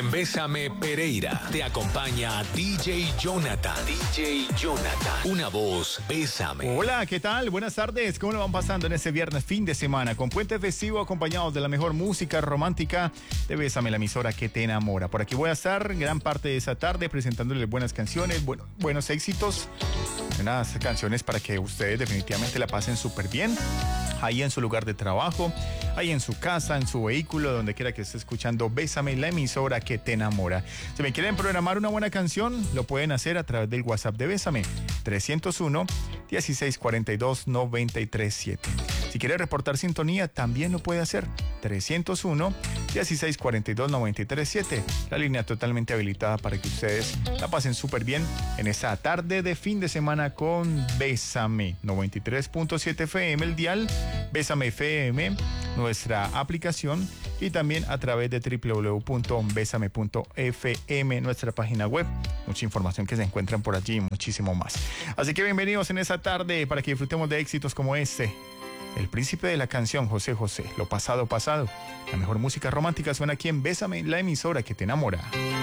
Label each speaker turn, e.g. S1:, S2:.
S1: En Bésame Pereira te acompaña DJ Jonathan. DJ Jonathan. Una voz, Bésame.
S2: Hola, ¿qué tal? Buenas tardes. ¿Cómo lo van pasando en este viernes, fin de semana? Con puente festivo acompañados de la mejor música romántica de Bésame, la emisora que te enamora. Por aquí voy a estar gran parte de esa tarde presentándoles buenas canciones, buenos éxitos. Unas canciones para que ustedes definitivamente la pasen súper bien. Ahí en su lugar de trabajo, ahí en su casa, en su vehículo, donde quiera que esté escuchando Bésame, la emisora que te enamora. Si me quieren programar una buena canción, lo pueden hacer a través del WhatsApp de Bésame, 301-1642-937. Si quiere reportar sintonía, también lo puede hacer, 301-1642-937. La línea totalmente habilitada para que ustedes la pasen súper bien en esta tarde de fin de semana con Bésame, 93.7 FM, el dial, Bésame FM, nuestra aplicación, y también a través de www.besame.fm, nuestra página web. Mucha información que se encuentran por allí y muchísimo más. Así que bienvenidos en esta tarde para que disfrutemos de éxitos como este. El príncipe de la canción, José José, Lo pasado, pasado. La mejor música romántica suena aquí en Bésame, la emisora que te enamora.